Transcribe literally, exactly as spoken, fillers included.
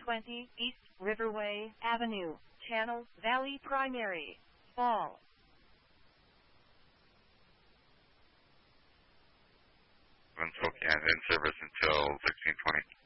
twenty, East Riverway Avenue, Channel Valley Primary, Ball. Spokane in service until sixteen twenty.